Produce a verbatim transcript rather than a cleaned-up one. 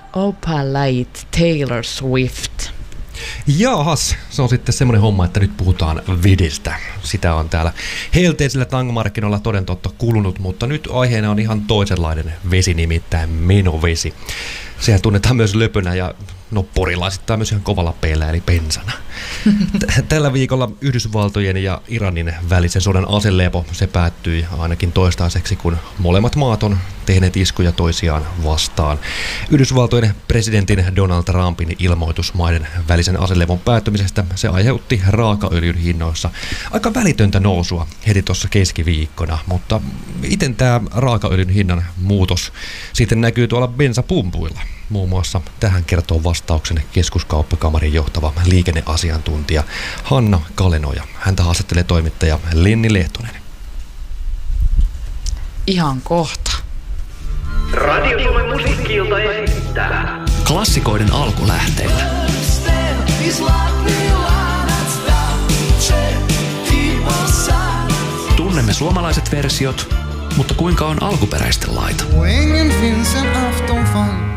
Opalite Taylor Swift. Jaahas, se on sitten semmoinen homma, että nyt puhutaan vedestä. Sitä on täällä helteisillä tangomarkkinoilla toden totta kulunut, mutta nyt aiheena on ihan toisenlainen vesi, nimittäin menovesi. Sehän tunnetaan myös löpönä ja no porilaisittain myös ihan kovalla peellä, eli bensana. Tällä viikolla Yhdysvaltojen ja Iranin välisen sodan aselepo, se päättyi ainakin toistaiseksi, kun molemmat maat on tehneet iskuja toisiaan vastaan. Yhdysvaltojen presidentin Donald Trumpin ilmoitus maiden välisen aselevon päättymisestä, se aiheutti raakaöljyn hinnoissa aika välitöntä nousua heti tuossa keskiviikkona, mutta miten tämä raakaöljyn hinnan muutos sitten näkyy tuolla bensapumpuilla? Muun muassa tähän kertoo vastauksen Keskuskauppakamarin johtava liikenneasiantuntija Hanna Kalenoja. Häntä haastattelee toimittaja Lenni Lehtonen. Ihan kohta. Radio Suomen musiikki-ilta esittää klassikoiden alkulähteillä. Tunnemme suomalaiset versiot, mutta kuinka on alkuperäisten laita?